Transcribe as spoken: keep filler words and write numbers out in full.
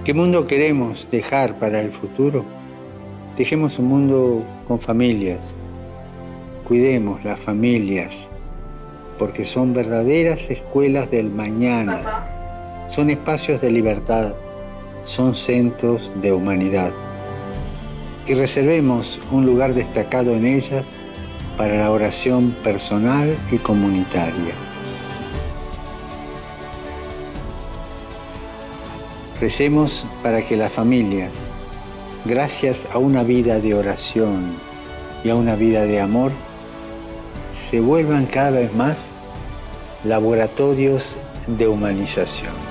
¿Qué mundo queremos dejar para el futuro? Dejemos un mundo con familias. Cuidemos las familias, porque son verdaderas escuelas del mañana. Son espacios de libertad, son centros de humanidad. Y reservemos un lugar destacado en ellas para la oración personal y comunitaria. Recemos para que las familias, gracias a una vida de oración y a una vida de amor, se vuelvan cada vez más laboratorios de humanización.